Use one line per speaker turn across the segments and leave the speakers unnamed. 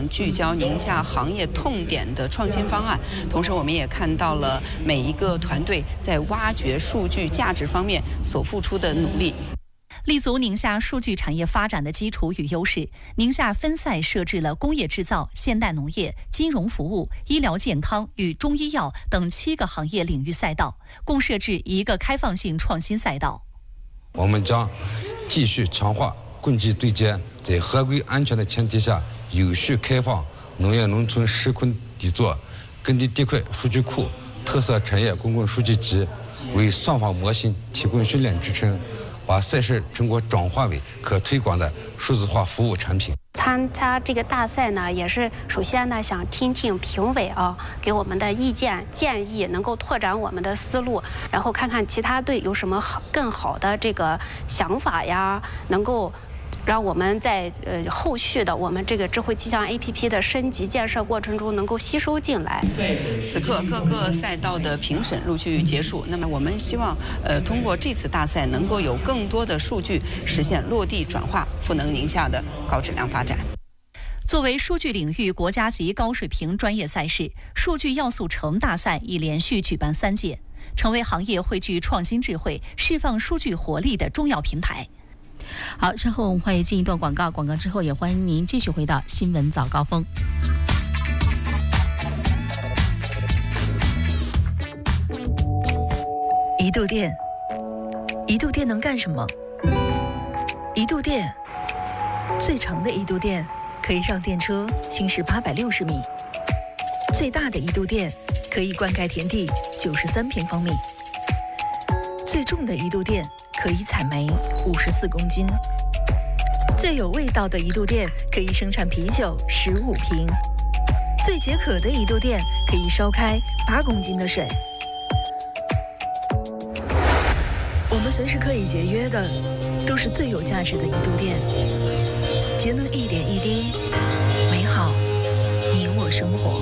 聚焦宁夏行业痛点的创新方案。同时，我们也看到了每一个团队在挖掘数据价值方面所付出的努力。
立足宁夏数据产业发展的基础与优势，宁夏分赛设置了工业制造、现代农业、金融服务、医疗健康与中医药等7个行业领域赛道，共设置1个开放性创新赛道。
我们将继续强化供给对接，在合规安全的前提下，有序开放农业农村实控底座、耕地地块数据库、特色产业公共数据集，为双方模型提供训练支撑，把赛事成果转化为可推广的数字化服务产品。
参加这个大赛呢，也是首先呢想听听评委给我们的意见建议，能够拓展我们的思路，然后看看其他队有什么更好的这个想法呀，能够让我们在后续的我们这个智慧气象 APP 的升级建设过程中能够吸收进来。
此刻各个赛道的评审陆续结束，那么我们希望通过这次大赛能够有更多的数据实现落地转化，赋能宁夏的高质量发展。
作为数据领域国家级高水平专业赛事，数据要素城大赛已连续举办3届，成为行业汇聚创新智慧、释放数据活力的重要平台。
好，稍后我们会进一段广告，广告之后也欢迎您继续回到新闻早高峰。
移度电，移度电能干什么？移度电，最长的移度电可以让电车行驶860米，最大的移度电可以灌溉田地93平方米，最重的移度电可以采煤54公斤，最有味道的移度电可以生产啤酒15瓶，最解渴的移度电可以烧开8公斤的水。我们随时可以节约的，都是最有价值的移度电。节能一点一滴，美好你我生活。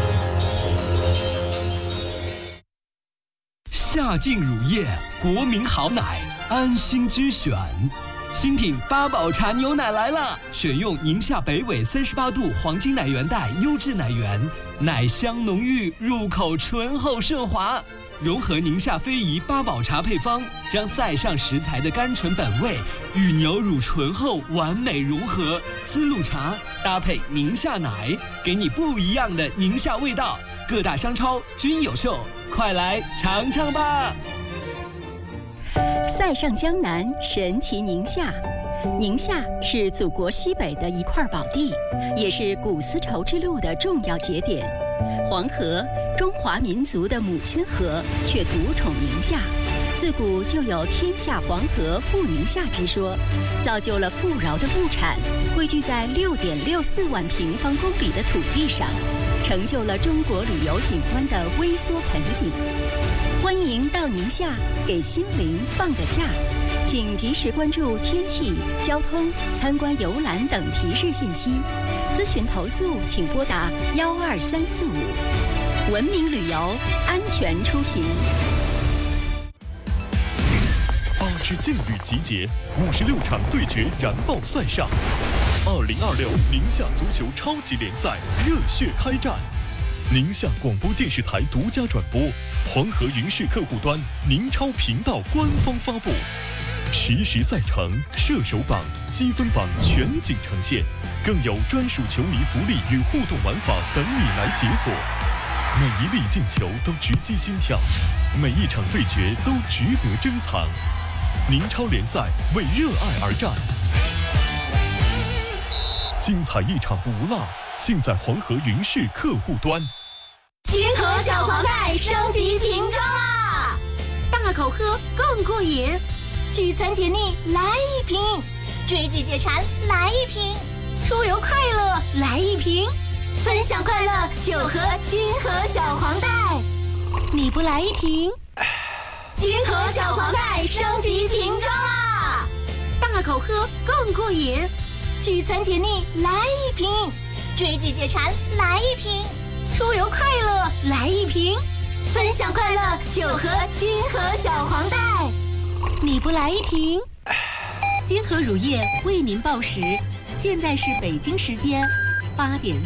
夏劲乳业，国民好奶，安心之选。新品八宝茶牛奶来了，选用宁夏北纬38度黄金奶源带优质奶源，奶香浓郁，入口醇厚顺滑。融合宁夏非遗八宝茶配方，将赛上食材的甘醇本味与牛乳醇厚完美融合。丝路茶搭配宁夏奶，给你不一样的宁夏味道。各大商超均有售，快来尝尝吧！
塞上江南，神奇宁夏。宁夏是祖国西北的一块宝地，也是古丝绸之路的重要节点。黄河，中华民族的母亲河，却独宠宁夏。自古就有天下黄河富宁夏之说，造就了富饶的物产汇聚在6.64万平方公里的土地上，成就了中国旅游景观的微缩盆景。欢迎到宁夏给心灵放个假，请及时关注天气、交通、参观游览等提示信息。咨询投诉请拨打12345。文明旅游，安全出行。
8支劲旅集结，56场对决燃爆赛上。2026宁夏足球超级联赛热血开战。宁夏广播电视台独家转播，黄河云视客户端宁超频道官方发布，实时赛程、射手榜、积分榜全景呈现，更有专属球迷福利与互动玩法等你来解锁。每一粒进球都直击心跳，每一场对决都值得珍藏。宁超联赛为热爱而战，精彩一场不落，尽在黄河云视客户端。
金河小黄袋升级瓶装啦！大口喝更过瘾，聚餐解腻来一瓶，追剧解馋来一瓶，出游快乐来一瓶，分享快乐就喝金河小黄袋。你不来一瓶？金河小黄袋升级瓶装啦！大口喝更过瘾，聚餐解腻来一瓶，追剧解馋来一瓶，出游快乐来一瓶，分享快乐就喝金河小黄袋。你不来一瓶？金河乳业为您报时，现在是北京时间8点。